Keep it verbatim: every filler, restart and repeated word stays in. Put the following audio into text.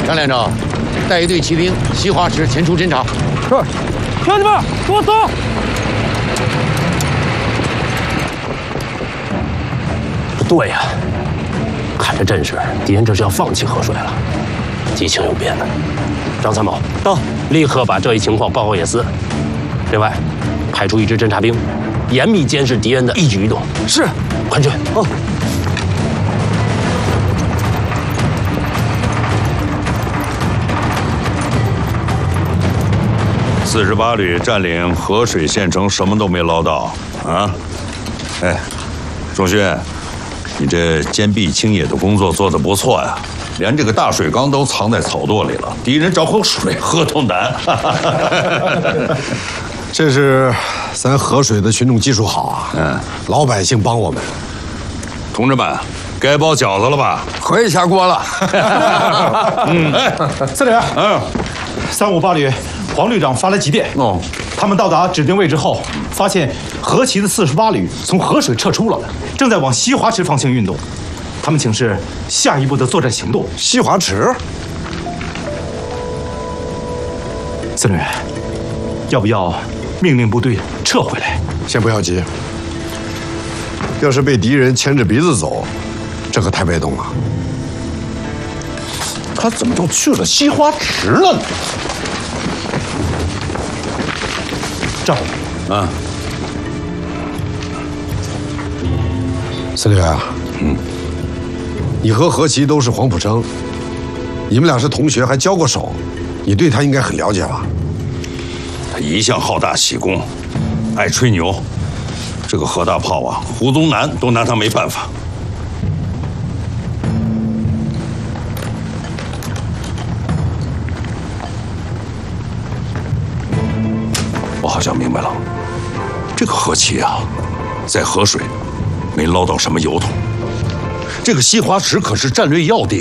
张连长，带一队骑兵西华池前出侦察。 是，兄弟们，跟我走。 不对呀、啊，看这阵势，敌人这是要放弃河水了，敌情有变呢。张参谋到，立刻把这一情况报告野司。另外，派出一支侦察兵，严密监视敌人的一举一动。是，快去。哦。 四十八旅占领河水县城，什么都没捞到啊！哎，仲勋，你这坚壁清野的工作做得不错呀，连这个大水缸都藏在草垛里了，敌人找口水喝都难。 这是咱河水的群众技术好啊，嗯，老百姓帮我们。 同志们，该包饺子了吧？ 可以下锅了。 嗯，司令员，嗯，三五八旅。 黄旅长发来急电，哦，他们到达指定位置后，发现河骑的四十八旅从河水撤出了，正在往西华池方向运动。他们请示下一步的作战行动。 西华池， 司令员，要不要命令部队撤回来？ 先不要急。要是被敌人牵着鼻子走，这可太被动了。 他怎么就去了西华池了呢？ 赵， 啊， 司令员，嗯，你和何其都是黄埔生，你们俩是同学，还交过手，你对他应该很了解吧？ 他一向好大喜功，爱吹牛，这个何大炮啊，胡宗南都拿他没办法。我好像明白了，这个何其啊，在河水没捞到什么由头。这个西华池可是战略要地。